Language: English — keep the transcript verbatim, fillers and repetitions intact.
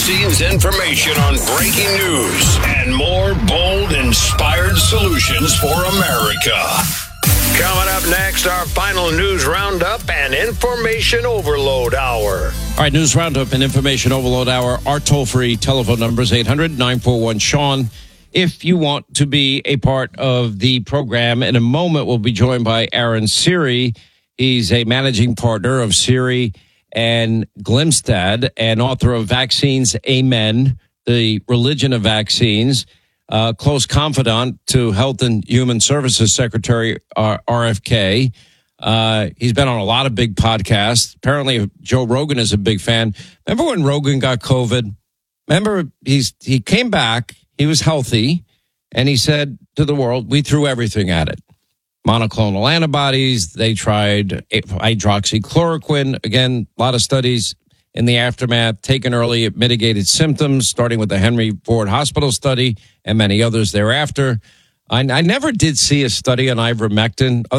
scenes information on breaking news and more bold, inspired solutions for America. Coming up next, our final news roundup and information overload hour. All right, news roundup and information overload hour. Our toll-free telephone number is eight hundred, nine four one, Sean. If you want to be a part of the program, in a moment we'll be joined by Aaron Siri. He's a managing partner of Siri and Glimstad and author of Vaccines Amen, the religion of vaccines. Uh, close confidant to Health and Human Services Secretary uh, R F K. Uh, he's been on a lot of big podcasts. Apparently, Joe Rogan is a big fan. Remember when Rogan got COVID? Remember, he's he came back, he was healthy, and he said to the world, we threw everything at it. Monoclonal antibodies, they tried hydroxychloroquine. Again, a lot of studies in the aftermath, taken early, it mitigated symptoms, starting with the Henry Ford Hospital study and many others thereafter. I, I never did see a study on ivermectin.